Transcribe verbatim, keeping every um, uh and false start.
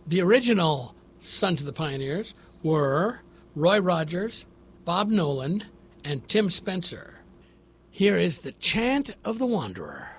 The original Sons of the Pioneers were Roy Rogers, Bob Nolan, and Tim Spencer. Here is the Chant of the Wanderer.